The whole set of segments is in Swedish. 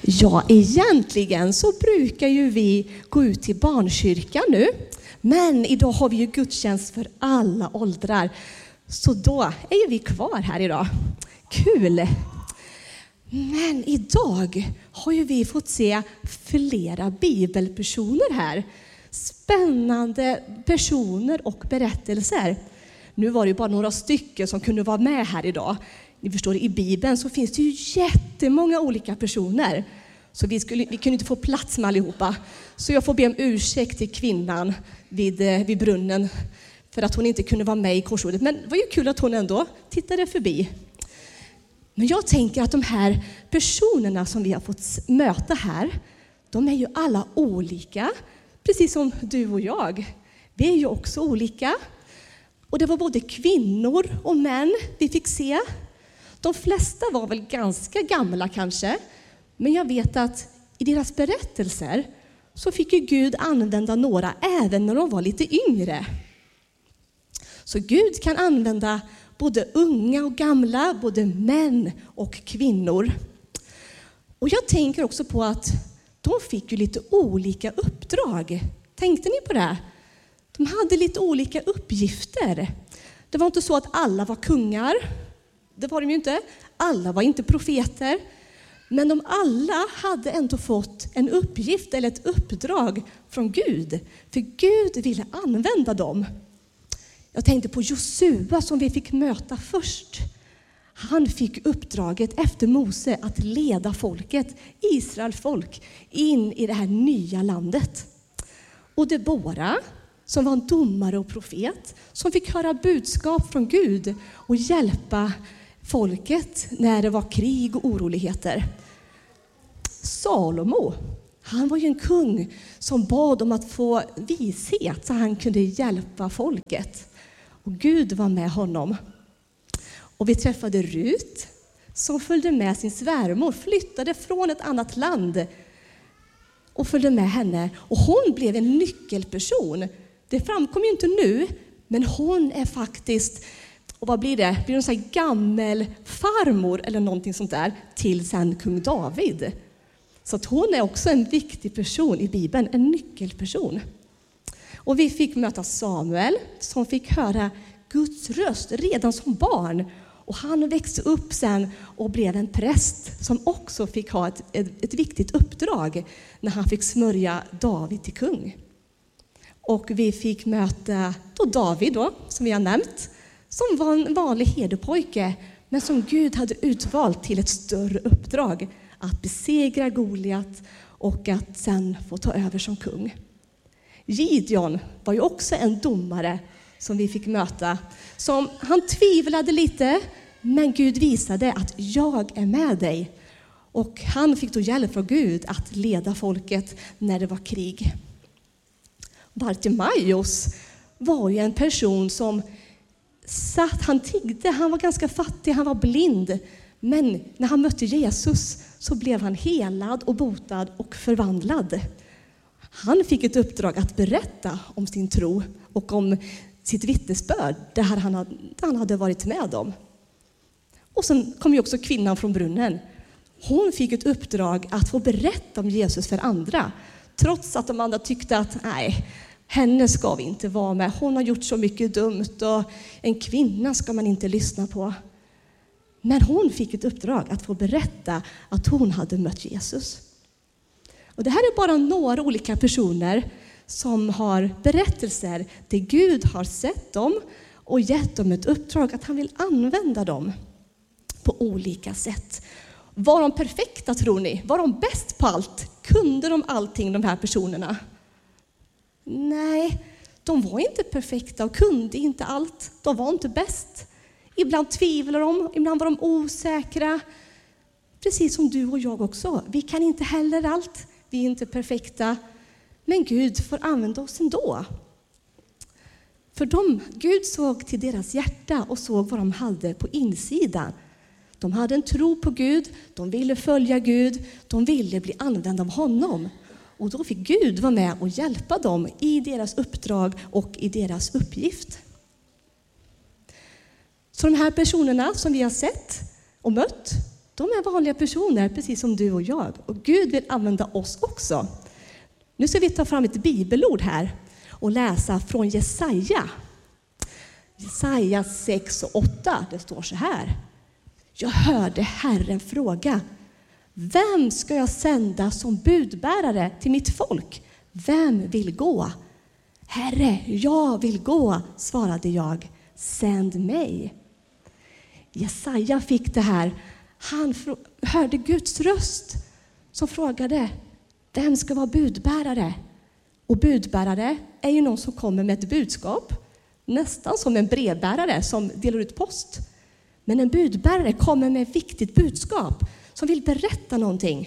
Ja, egentligen så brukar ju vi gå ut till barnkyrkan nu. Men idag har vi ju gudstjänst för alla åldrar. Så då är ju vi kvar här idag. Kul! Men idag har ju vi fått se flera bibelpersoner här. Spännande personer och berättelser. Nu var det ju bara några stycken som kunde vara med här idag. Ni förstår, i Bibeln så finns det ju jättemånga olika personer. Så vi kunde inte få plats med allihopa. Så jag får be om ursäkt till kvinnan vid brunnen för att hon inte kunde vara med i korsordet. Men det var ju kul att hon ändå tittade förbi. Men jag tänker att de här personerna som vi har fått möta här, de är ju alla olika. Precis som du och jag. Vi är ju också olika. Och det var både kvinnor och män vi fick se. De flesta var väl ganska gamla kanske. Men jag vet att i deras berättelser så fick ju Gud använda några även när de var lite yngre. Så Gud kan använda både unga och gamla, både män och kvinnor. Och jag tänker också på att de fick ju lite olika uppdrag. Tänkte ni på det? De hade lite olika uppgifter. Det var inte så att alla var kungar. Det var de ju inte. Alla var inte profeter. Men de alla hade ändå fått en uppgift eller ett uppdrag från Gud. För Gud ville använda dem. Jag tänkte på Josua som vi fick möta först. Han fick uppdraget efter Mose att leda folket, Israels folk, in i det här nya landet. Och Debora som var en domare och profet som fick höra budskap från Gud och hjälpa folket när det var krig och oroligheter. Salomo, han var ju en kung som bad om att få vishet så han kunde hjälpa folket. Och Gud var med honom. Och vi träffade Rut som följde med sin svärmor, flyttade från ett annat land och följde med henne. Och hon blev en nyckelperson. Det framkom ju inte nu, men hon är faktiskt, och vad blir det? Blir hon så här gammel farmor eller någonting sånt där till sen kung David. Så att hon är också en viktig person i Bibeln, en nyckelperson. Och vi fick möta Samuel som fick höra Guds röst redan som barn. Och han växte upp sen och blev en präst som också fick ha ett viktigt uppdrag när han fick smörja David till kung. Och vi fick möta David då, som vi har nämnt, som var en vanlig herdepojke men som Gud hade utvalt till ett större uppdrag. Att besegra Goliat och att sen få ta över som kung. Gideon var ju också en domare som vi fick möta. Han tvivlade lite, men Gud visade att jag är med dig. Och han fick då hjälp från Gud att leda folket när det var krig. Bartimaeus var ju en person som han tiggde, han var ganska fattig, han var blind. Men när han mötte Jesus så blev han helad och botad och förvandlad. Han fick ett uppdrag att berätta om sin tro och om sitt vittnesbörd, det här han hade varit med om. Och sen kom ju också kvinnan från brunnen. Hon fick ett uppdrag att få berätta om Jesus för andra. Trots att de andra tyckte att nej, henne ska vi inte vara med. Hon har gjort så mycket dumt och en kvinna ska man inte lyssna på. Men hon fick ett uppdrag att få berätta att hon hade mött Jesus. Och det här är bara några olika personer som har berättelser där Gud har sett dem och gett dem ett uppdrag att han vill använda dem på olika sätt. Var de perfekta tror ni? Var de bäst på allt? Kunde de allting, de här personerna? Nej, de var inte perfekta och kunde inte allt. De var inte bäst. Ibland tvivlade de, ibland var de osäkra. Precis som du och jag också. Vi kan inte heller allt. Vi är inte perfekta. Men Gud får använda oss ändå. För Gud såg till deras hjärta och såg vad de hade på insidan. De hade en tro på Gud. De ville följa Gud. De ville bli använda av honom. Och då fick Gud vara med och hjälpa dem i deras uppdrag och i deras uppgift. Så de här personerna som vi har sett och mött, De är vanliga personer, precis som du och jag. Och Gud vill använda oss också. Nu ska vi ta fram ett bibelord här och läsa från Jesaja. Jesaja 6 och 8, det står så här. Jag hörde Herren fråga. Vem ska jag sända som budbärare till mitt folk? Vem vill gå? Herre, jag vill gå, svarade jag. Sänd mig. Jesaja fick det här. Han hörde Guds röst som frågade. Vem ska vara budbärare? Och budbärare är ju någon som kommer med ett budskap. Nästan som en brevbärare som delar ut post. Men en budbärare kommer med ett viktigt budskap som vill berätta någonting.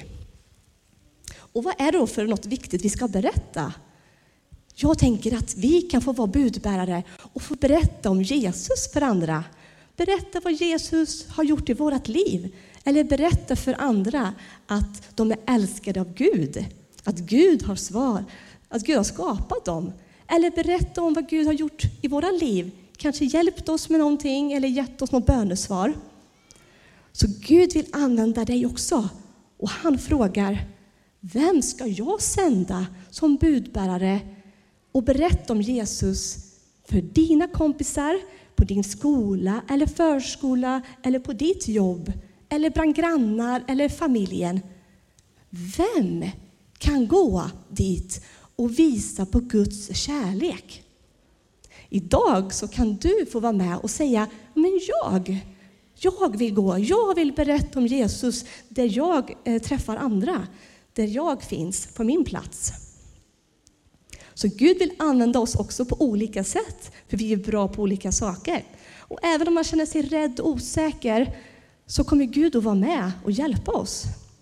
Och vad är det då för något viktigt vi ska berätta? Jag tänker att vi kan få vara budbärare och få berätta om Jesus för andra. Berätta vad Jesus har gjort i vårt liv. Eller berätta för andra att de är älskade av Gud. Att Gud har svar. Att Gud har skapat dem. Eller berätta om vad Gud har gjort i våra liv. Kanske hjälpt oss med någonting eller gett oss något bönesvar. Så Gud vill använda dig också. Och han frågar, vem ska jag sända som budbärare och berätta om Jesus för dina kompisar, på din skola eller förskola eller på ditt jobb eller bland grannar eller familjen? Vem kan gå dit och visa på Guds kärlek? Idag så kan du få vara med och säga, men jag vill gå, jag vill berätta om Jesus där jag träffar andra, där jag finns på min plats. Så Gud vill använda oss också på olika sätt, för vi är bra på olika saker. Och även om man känner sig rädd och osäker så kommer Gud att vara med och hjälpa oss.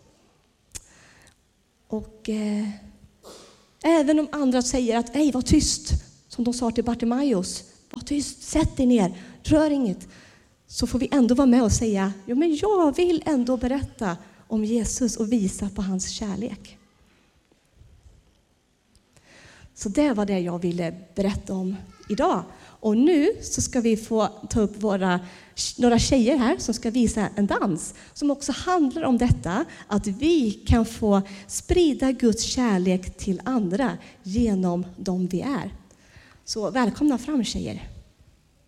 Och även om andra säger att var tyst, som de sa till Bartimaeus, var tyst, sätt dig ner, rör inget. Så får vi ändå vara med och säga, ja men jag vill ändå berätta om Jesus och visa på hans kärlek. Så det var det jag ville berätta om idag. Och nu så ska vi få ta upp några tjejer här som ska visa en dans som också handlar om detta, att vi kan få sprida Guds kärlek till andra genom dem vi är. Så välkomna fram, tjejer.